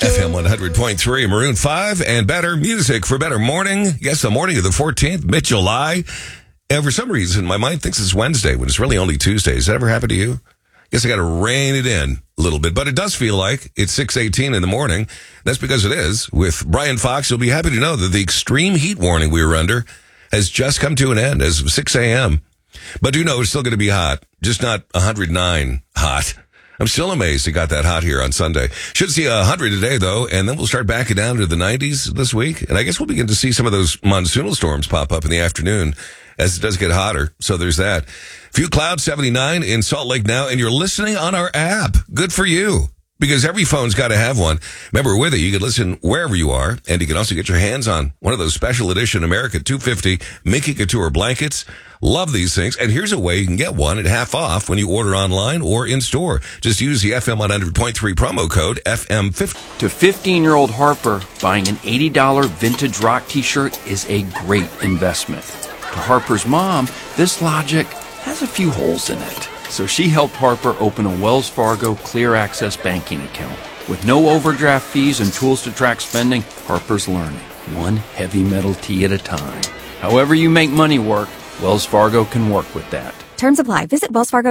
FM 100.3, Maroon 5, and better music for better morning. Yes, the morning of the 14th, mid-July. And for some reason, my mind thinks it's Wednesday when it's really only Tuesday. Has that ever happened to you? Guess I got to rein it in a little bit, but it does feel like it's 6:18 in the morning. That's because it is. With Brian Fox, you'll be happy to know that the extreme heat warning we were under has just come to an end as of 6 a.m. But do know it's still going to be hot, just not 109 hot. I'm still amazed it got that hot here on Sunday. Should see 100 today, though, and then we'll start backing down to the 90s this week. And I guess we'll begin to see some of those monsoonal storms pop up in the afternoon as it does get hotter. So there's that. Few clouds, 79 in Salt Lake now, and you're listening on our app. Good for you, because every phone's got to have one. Remember, with it, you can listen wherever you are, and you can also get your hands on one of those special edition America 250 Minky Couture blankets. Love these things. And here's a way you can get one at half off when you order online or in store. Just use the FM 100.3 promo code FM50. To 15-year-old Harper, buying an $80 vintage rock t-shirt is a great investment. To Harper's mom, this logic has a few holes in it. So she helped Harper open a Wells Fargo Clear Access banking account. With no overdraft fees and tools to track spending, Harper's learning, one heavy metal tea at a time. However you make money work, Wells Fargo can work with that. Terms apply. Visit Wells Fargo.